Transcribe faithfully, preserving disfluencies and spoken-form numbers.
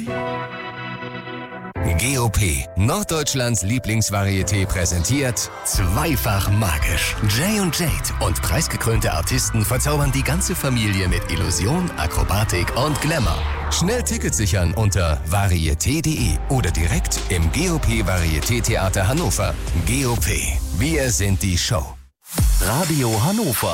G O P, Norddeutschlands Lieblingsvarieté, präsentiert Zweifach magisch. Jay und Jade und preisgekrönte Artisten verzaubern die ganze Familie mit Illusion, Akrobatik und Glamour. Schnell Tickets sichern unter varieté punkt de oder direkt im G O P Varieté Theater Hannover. G O P, wir sind die Show. Radio Hannover.